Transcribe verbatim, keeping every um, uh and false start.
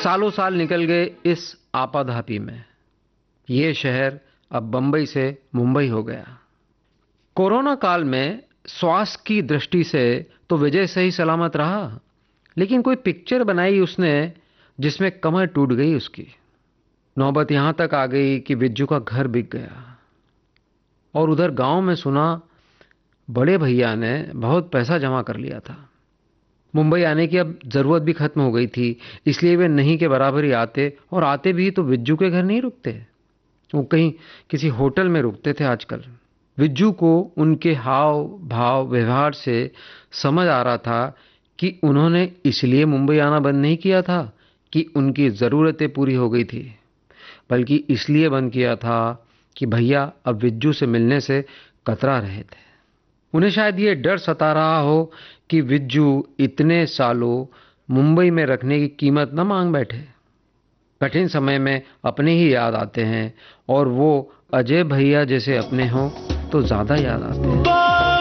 सालों साल निकल गए इस आपाधापी में। ये शहर अब बंबई से मुंबई हो गया। कोरोना काल में स्वास्थ्य की दृष्टि से तो विजय सही सलामत रहा, लेकिन कोई पिक्चर बनाई उसने जिसमें कमर टूट गई उसकी। नौबत यहां तक आ गई कि विज्जू का घर बिक गया। और उधर गांव में सुना बड़े भैया ने बहुत पैसा जमा कर लिया था। मुंबई आने की अब जरूरत भी खत्म हो गई थी, इसलिए वे नहीं के बराबर ही आते, और आते भी तो विज्जू के घर नहीं रुकते, वो कहीं किसी होटल में रुकते थे आजकल। विज्जू को उनके हाव भाव व्यवहार से समझ आ रहा था कि उन्होंने इसलिए मुंबई आना बंद नहीं किया था कि उनकी जरूरतें पूरी हो गई थी, बल्कि इसलिए बंद किया था कि भैया अब विज्जू से मिलने से कतरा रहे थे। उन्हें शायद ये डर सता रहा हो कि विज्जू इतने सालों मुंबई में रखने की कीमत न मांग बैठे। कठिन समय में अपने ही याद आते हैं, और वो अजय भैया जैसे अपने हों तो ज्यादा याद आते हैं।